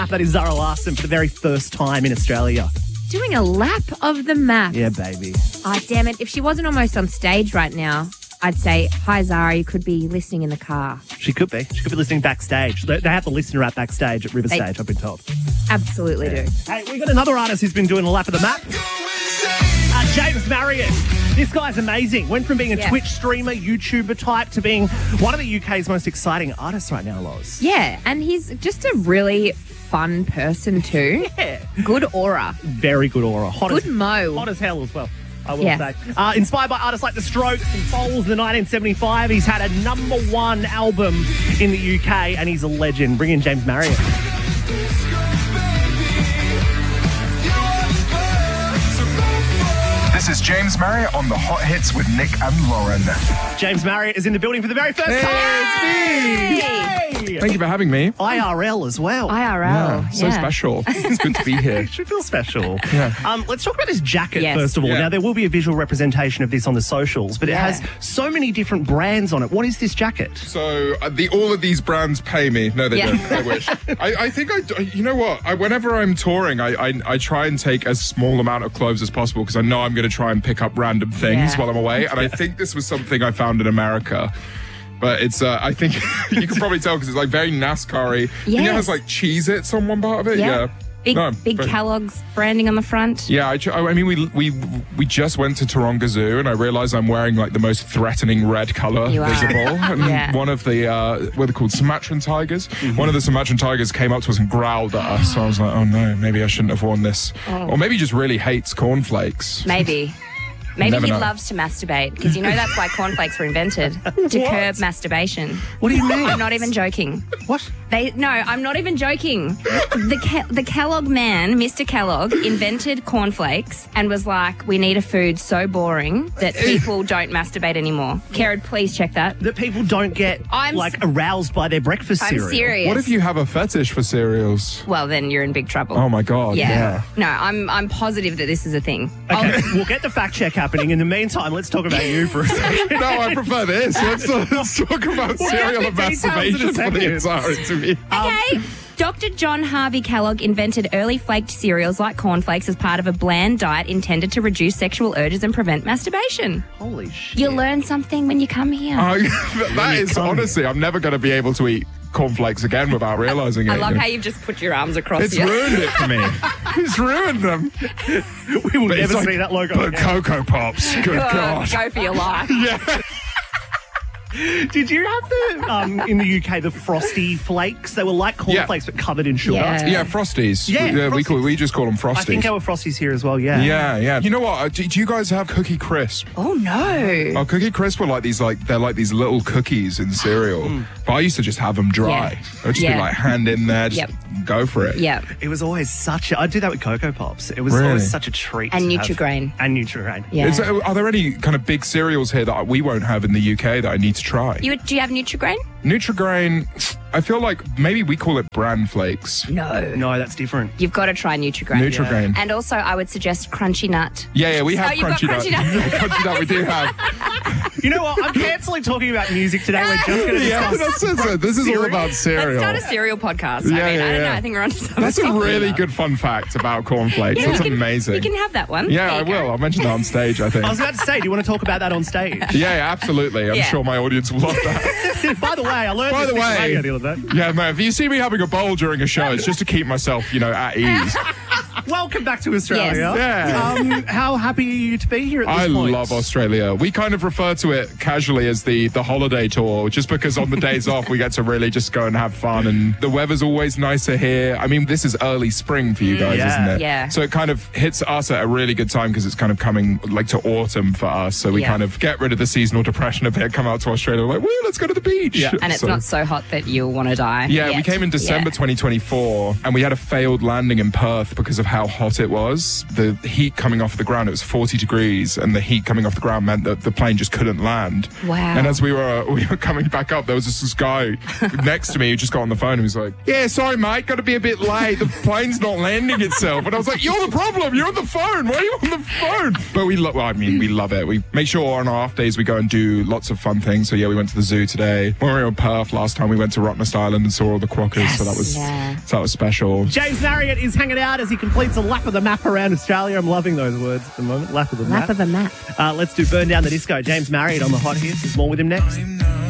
That is Zara Larsson for the very first time in Australia. Doing a lap of the map. Yeah, baby. Oh, damn it. If she wasn't almost on stage right now, I'd say, hi, Zara, you could be listening in the car. She could be. She could be listening backstage. They have the listener at backstage at River Stage, I've been told. Absolutely do. Hey, we got another artist who's been doing a lap of the map. James Marriott. This guy's amazing. Went from being a Twitch streamer, YouTuber type to being one of the UK's most exciting artists right now, Loz. Yeah, and he's just a really fun person too. Yeah. Good aura. Very good aura. Good mo. Hot as hell as well, I will say. Inspired by artists like The Strokes and Foals in 1975, he's had a #1 album in the UK and he's a legend. Bring in James Marriott. This is James Marriott on the Hot Hits with Nick and Lauren. James Marriott is in the building for the very first time. It's me. Yay! Thank you for having me. IRL as well. IRL. So special. It's good to be here. It should feel special. Yeah. Let's talk about this jacket Yes. first of all. Yeah. Now, there will be a visual representation of this on the socials, but it has so many different brands on it. What is this jacket? So all of these brands pay me. No, they don't. I wish. I think you know what? Whenever I'm touring, I try and take as small amount of clothes as possible because I know I'm going to try and pick up random things while I'm away. And I think this was something I found in America. But it's, I think you can probably tell because it's like very NASCAR-y. I think it has like Cheez-Its on one part of it. Yeah. Big Kellogg's branding on the front. Yeah, I mean, we just went to Taronga Zoo, and I realised I'm wearing like the most threatening red colour visible. And one of the what are they called, Sumatran tigers? One of the Sumatran tigers came up to us and growled at us. So I was like, oh no, maybe I shouldn't have worn this. Or maybe he just really hates cornflakes. Maybe Never he know. loves to masturbate because you know that's why cornflakes were invented to curb masturbation. What do you mean? I'm not even joking. What? No, I'm not even joking. The Kellogg man, Mr. Kellogg, invented cornflakes and was like, we need a food so boring that people don't masturbate anymore. Karen, please check that. That people don't get aroused by their breakfast cereal. I'm serious. What if you have a fetish for cereals? Well, then you're in big trouble. Oh my God. Yeah. No, I'm positive that this is a thing. Okay, we'll get the fact check happening. In the meantime, let's talk about you for a second. No, I prefer this. Let's talk about cereal and details in a masturbation for second. the entire interview. Okay. Dr. John Harvey Kellogg invented early flaked cereals like cornflakes as part of a bland diet intended to reduce sexual urges and prevent masturbation. Holy shit. You learn something when you come here. That is honestly, I'm never going to be able to eat cornflakes again without realising it. I love how you've just put your arms across It's you. ruined it for me. It's ruined them. We will But it's never like, see that logo But again. Cocoa Pops, good God. Go for your life. Yeah. Did you have the in the UK the Frosty flakes? They were like cornflakes but covered in sugar. Yeah, Frosties. Yeah, we just call them Frosties. I think there were Frosties here as well. Yeah. Yeah. You know what? Do you guys have Cookie Crisp? Oh no. Oh, Cookie Crisp were like these they're like these little cookies in cereal. But I used to just have them dry. Yeah. I'd just be like hand in there, just go for it. Yeah. It was always I'd do that with Cocoa Pops. It was Really? always such a treat. And to have. Nutri-Grain. And Nutri-Grain. Yeah. Are there any kind of big cereals here that we won't have in the UK that I need to try? Do you have Nutri-Grain? Nutri-Grain, I feel like maybe we call it bran flakes. No. No, that's different. You've got to try Nutri-Grain. Nutri-Grain. And also, I would suggest Crunchy Nut. Yeah, we have you've got Crunchy Nut. Crunchy Nut. Crunchy Nut we do have. You know what? I'm cancelling talking about music today. We're just going to Yeah, discuss that's it. This is all about Let's cereal. start a cereal podcast. Yeah, I yeah, don't know. yeah. I think we're onto something. That's a really good fun fact about cornflakes. That's amazing. You can have that one. Yeah, There I you go. will. I'll mention that on stage, I think. I was about to say, do you want to talk about that on stage? Yeah, absolutely. I'm Yeah. sure my audience will love that. By the way, I learned By this the way- radio the other day. Yeah, man, if you see me having a bowl during a show, it's just to keep myself, at ease. Welcome back to Australia. Yes. Yeah. How happy are you to be here at this I point? love Australia. We kind of refer to it casually as the holiday tour, just because on the days off we get to really just go and have fun, and the weather's always nicer here. I mean, this is early spring for you guys, Yeah. isn't it? Yeah. So it kind of hits us at a really good time because it's kind of coming like to autumn for us. So we Yeah. kind of get rid of the seasonal depression a bit, come out to Australia, we're like, woo, let's go to the beach. Yeah. And it's So- not so hot that you'll want to die. Yeah, yet. we came in December Yeah. 2024 and we had a failed landing in Perth because of how hot it was. The heat coming off the ground, it was 40 degrees, and the heat coming off the ground meant that the plane just couldn't land. Wow. And as we were coming back up, there was this guy next to me who just got on the phone and was like, yeah, sorry, mate, got to be a bit late. The plane's not landing itself. And I was like, you're the problem. You're on the phone. Why are you on the phone? But we love it. We make sure on our off days we go and do lots of fun things. So, yeah, we went to the zoo today. When we were in Perth last time, we went to Rottnest Island and saw all the quokkas. So that was special. James Marriott is hanging out as he completes a lap of the map around Australia. I'm loving those words at the moment. Lap of the map. Lap of the map. Let's do Burn Down the Disco. James Marriott on the hot hits. There's more with him next.